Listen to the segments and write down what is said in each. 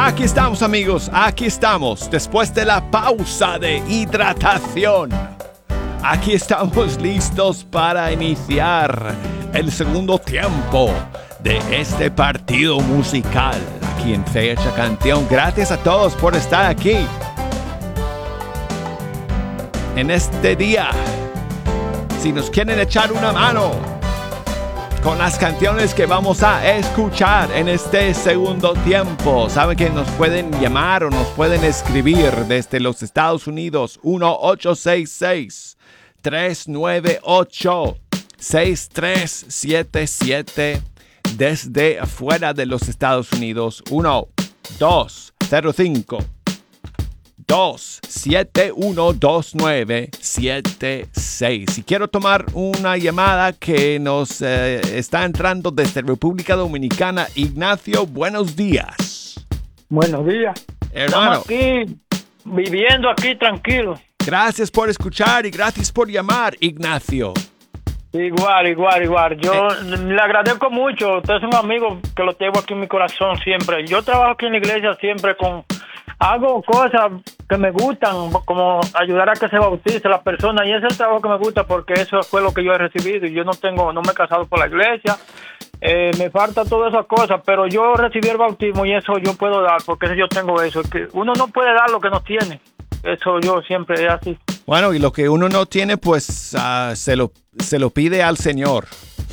Aquí estamos, amigos, aquí estamos, después de la pausa de hidratación. Aquí estamos listos para iniciar el segundo tiempo de este partido musical aquí en Fecha Canción. Gracias a todos por estar aquí en este día. Si nos quieren echar una mano con las canciones que vamos a escuchar en este segundo tiempo, saben que nos pueden llamar o nos pueden escribir desde los Estados Unidos. 1-866-398-6377. Desde afuera de los Estados Unidos, 1-205-271-2976. Y quiero tomar una llamada que nos está entrando desde República Dominicana. Ignacio, buenos días. Buenos días. Hermano. Estamos aquí, viviendo aquí tranquilo. Gracias por escuchar y gracias por llamar, Ignacio. Igual. Yo le agradezco mucho. Usted es un amigo que lo tengo aquí en mi corazón siempre. Yo trabajo aquí en la iglesia siempre hago cosas que me gustan, como ayudar a que se bautice la persona, y ese es el trabajo que me gusta porque eso fue lo que yo he recibido y yo no me he casado por la iglesia. Me falta todas esas cosas, pero yo recibí el bautismo y eso yo puedo dar, porque eso yo tengo eso. Que uno no puede dar lo que no tiene. Eso yo siempre es así. Bueno, y lo que uno no tiene, pues se lo pide al Señor.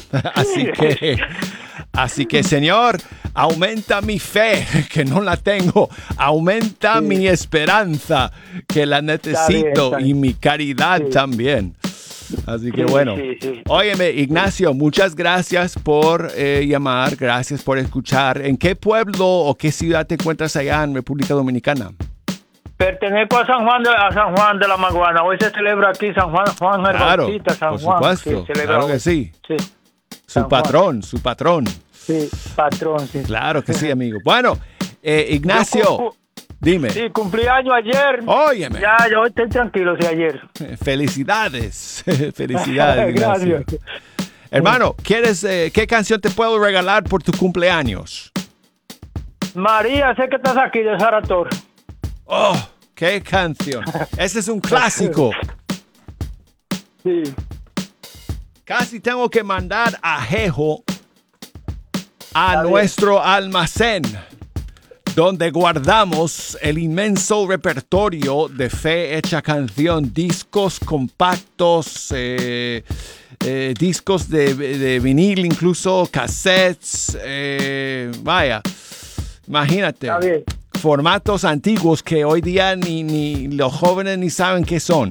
Así que, Señor, aumenta mi fe, que no la tengo. Aumenta mi esperanza, que la necesito, está bien. Y mi caridad también. Así que bueno. Óyeme, Ignacio, muchas gracias por llamar, gracias por escuchar. ¿En qué pueblo o qué ciudad te encuentras allá en República Dominicana? Pertenezco a San Juan de la Maguana. Hoy se celebra aquí San Juan el Bautista, San Juan. Por supuesto, sí, claro que sí. Su patrón. Sí, patrón, sí. Claro que sí, amigo. Bueno, Ignacio, dime. Sí, cumplí año ayer. Óyeme. Ya, yo estoy tranquilo, sí, ayer. Felicidades, Ignacio. Gracias. Hermano, qué canción te puedo regalar por tu cumpleaños? María, sé que estás aquí, de Sara Torres. Oh, qué canción. Ese es un clásico. Sí. Casi tengo que mandar a Jejo a nuestro almacén, donde guardamos el inmenso repertorio de Fe Hecha Canción, discos compactos, discos de vinil, incluso cassettes, vaya, imagínate. Está bien. Formatos antiguos que hoy día ni los jóvenes ni saben qué son.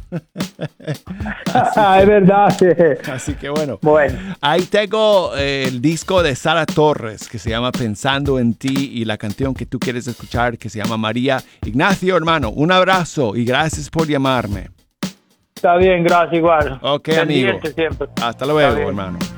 Es verdad. Así que bueno. Ahí tengo el disco de Sara Torres que se llama Pensando en Ti y la canción que tú quieres escuchar que se llama María. Ignacio, hermano, un abrazo y gracias por llamarme. Está bien, gracias igual. Ok, amigo. Siempre. Hasta luego, hermano.